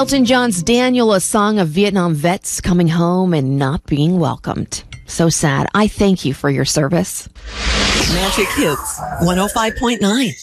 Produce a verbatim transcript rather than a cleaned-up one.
Elton John's Daniel, a song of Vietnam vets coming home and not being welcomed. So sad. I thank you for your service. Magic Hits one oh five point nine.